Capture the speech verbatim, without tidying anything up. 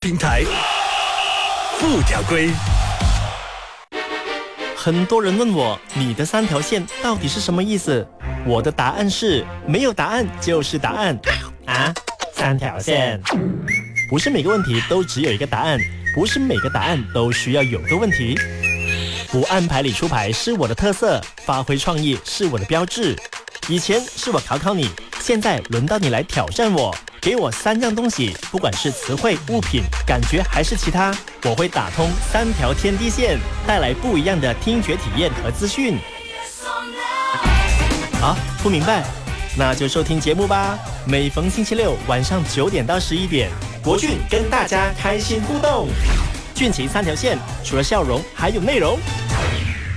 平台，不条规。 很多人问我，你的三条线到底是什么意思？我的答案是，没有答案就是答案。啊，三条线，不是每个问题都只有一个答案，不是每个答案都需要有个问题。不按牌理出牌是我的特色，发挥创意是我的标志。以前是我考考你，现在轮到你来挑战我。给我三样东西，不管是词汇、物品、感觉还是其他，我会打通三条天地线，带来不一样的听觉体验和资讯。啊，不明白？那就收听节目吧。每逢星期六晚上九点到十一点，国俊跟大家开心互动。俊奇三条线，除了笑容，还有内容。